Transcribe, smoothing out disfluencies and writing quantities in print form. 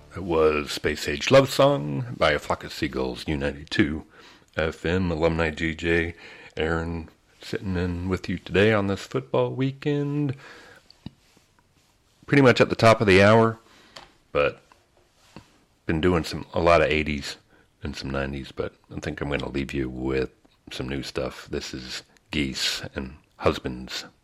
It was Space Age Love Song by A Flock of Seagulls, U92 FM, alumni DJ Aaron, sitting in with you today on this football weekend. Pretty much at the top of the hour, but been doing a lot of 80s and some 90s, but I think I'm going to leave you with some new stuff. This is Geese and Husbands.